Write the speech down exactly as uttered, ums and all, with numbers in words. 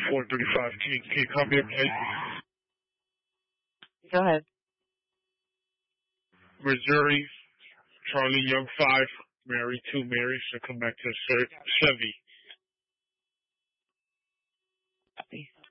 four thirty-five. Can you, can you come here, please? Go ahead. Missouri, Charlie Young five, Mary two, Mary should come back to Chevy.